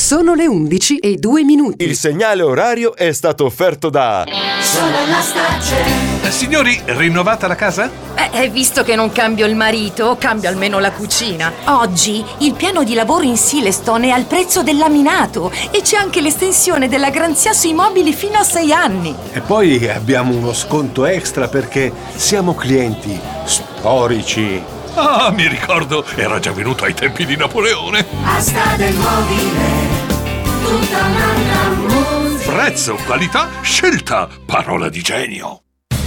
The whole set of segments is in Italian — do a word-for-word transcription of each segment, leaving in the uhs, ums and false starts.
Sono le undici e due minuti. Il segnale orario è stato offerto da Solanastace. Eh, signori, rinnovata la casa? Eh, visto che non cambio il marito, cambio almeno la cucina. Oggi il piano di lavoro in Silestone è al prezzo del laminato e c'è anche l'estensione della garanzia sui mobili fino a sei anni. E poi abbiamo uno sconto extra perché siamo clienti storici. Ah, mi ricordo, era già venuto ai tempi di Napoleone. Asta del mobile, tutta un'altra musica. Prezzo, qualità, scelta, parola di genio.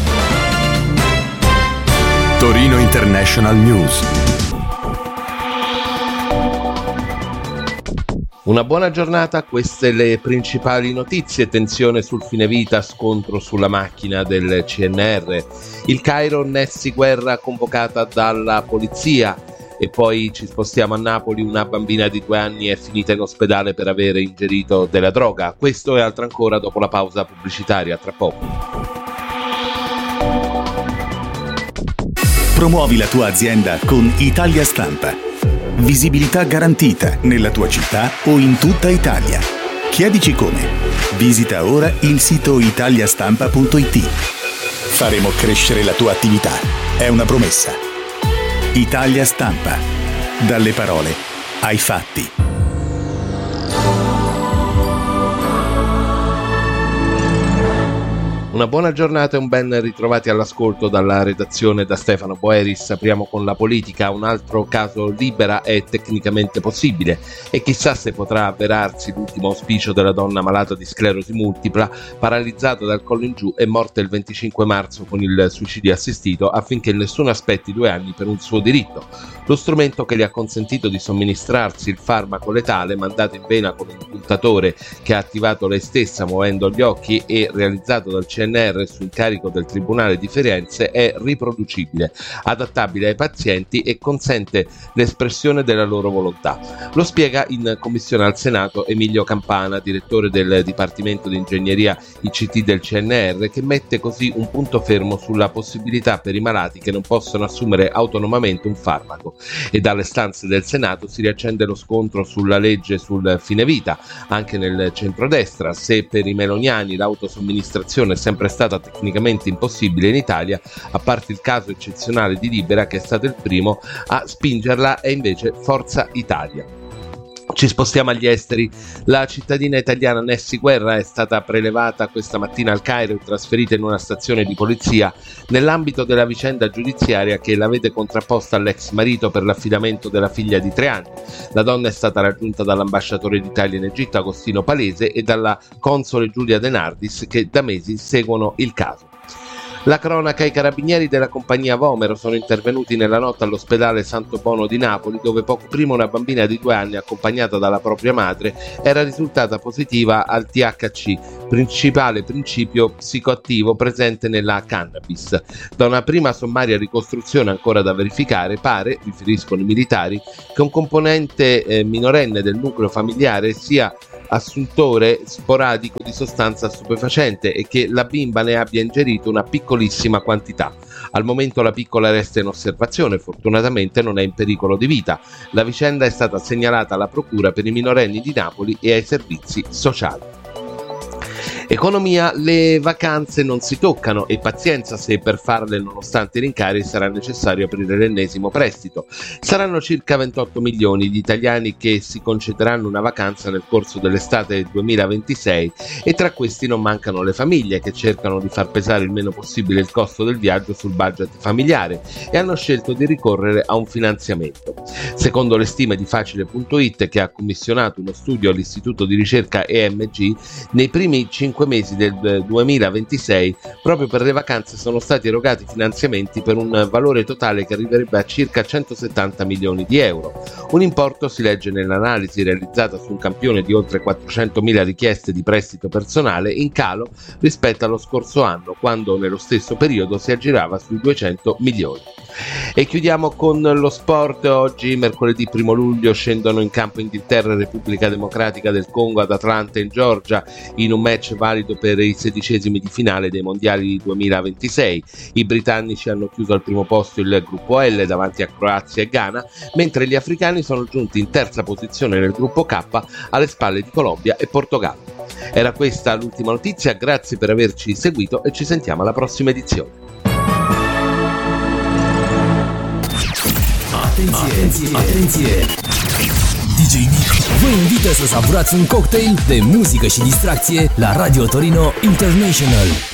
Torino International News. Una buona giornata, queste le principali notizie. Tensione sul fine vita, scontro sulla macchina del C N R. Il Cairo, Nessi Guerra convocata dalla polizia. E poi ci spostiamo a Napoli, una bambina di due anni è finita in ospedale per avere ingerito della droga. Questo e altro ancora dopo la pausa pubblicitaria, tra poco. Promuovi la tua azienda con Italia Stampa. Visibilità garantita nella tua città o in tutta Italia. Chiedici come. Visita ora il sito italiastampa punto it. Faremo crescere la tua attività. È una promessa. Italia Stampa. Dalle parole ai fatti. Una buona giornata e un ben ritrovati all'ascolto dalla redazione da Stefano Boeris. Apriamo con la politica. Un altro caso Libera è tecnicamente possibile e chissà se potrà avverarsi l'ultimo auspicio della donna malata di sclerosi multipla, paralizzata dal collo in giù e morta il venticinque marzo con il suicidio assistito, affinché nessuno aspetti due anni per un suo diritto. Lo strumento che le ha consentito di somministrarsi il farmaco letale mandato in vena con un puntatore che ha attivato lei stessa muovendo gli occhi e realizzato dal C N R su incarico del Tribunale di Firenze è riproducibile, adattabile ai pazienti e consente l'espressione della loro volontà. Lo spiega in commissione al Senato Emilio Campana, direttore del Dipartimento di Ingegneria I C T del C N R, che mette così un punto fermo sulla possibilità per i malati che non possono assumere autonomamente un farmaco. E dalle stanze del Senato si riaccende lo scontro sulla legge sul fine vita, anche nel centrodestra. Se per i meloniani l'autosomministrazione è sempre stata tecnicamente impossibile in Italia, a parte il caso eccezionale di Libera che è stato il primo a spingerla, è invece Forza Italia. Ci spostiamo agli esteri. La cittadina italiana Nessi Guerra è stata prelevata questa mattina al Cairo e trasferita in una stazione di polizia nell'ambito della vicenda giudiziaria che la vede contrapposta all'ex marito per l'affidamento della figlia di tre anni. La donna è stata raggiunta dall'ambasciatore d'Italia in Egitto Agostino Palese e dalla console Giulia De Nardis, che da mesi seguono il caso. La cronaca: i carabinieri della compagnia Vomero sono intervenuti nella notte all'ospedale Santo Bono di Napoli, dove poco prima una bambina di due anni accompagnata dalla propria madre era risultata positiva al T H C, principale principio psicoattivo presente nella cannabis. Da una prima sommaria ricostruzione ancora da verificare, pare, riferiscono i militari, che un componente eh, minorenne del nucleo familiare sia assuntore sporadico di sostanza stupefacente e che la bimba ne abbia ingerito una piccolissima quantità. Al momento la piccola resta in osservazione, fortunatamente non è in pericolo di vita. La vicenda è stata segnalata alla Procura per i minorenni di Napoli e ai servizi sociali. Economia: le vacanze non si toccano e pazienza se per farle nonostante i rincari sarà necessario aprire l'ennesimo prestito. Saranno circa ventotto milioni gli italiani che si concederanno una vacanza nel corso dell'estate duemilaventisei e tra questi non mancano le famiglie che cercano di far pesare il meno possibile il costo del viaggio sul budget familiare e hanno scelto di ricorrere a un finanziamento. Secondo le stime di Facile punto it, che ha commissionato uno studio all'Istituto di Ricerca E M G, nei primi cinque mesi del duemilaventisei proprio per le vacanze sono stati erogati finanziamenti per un valore totale che arriverebbe a circa centosettanta milioni di euro. Un importo, si legge nell'analisi realizzata su un campione di oltre quattrocentomila richieste di prestito personale, in calo rispetto allo scorso anno, quando nello stesso periodo si aggirava sui duecento milioni. E chiudiamo con lo sport. Oggi, mercoledì primo luglio, scendono in campo Inghilterra e Repubblica Democratica del Congo ad Atlanta in Georgia in un match valido per i sedicesimi di finale dei mondiali duemilaventisei. I britannici hanno chiuso al primo posto il gruppo L davanti a Croazia e Ghana, mentre gli africani sono giunti in terza posizione nel gruppo K alle spalle di Colombia e Portogallo. Era questa l'ultima notizia, grazie per averci seguito e ci sentiamo alla prossima edizione. Atenție, atenție! D J Nick vă invită să savurați un cocktail de muzică și distracție la Radio Torino International.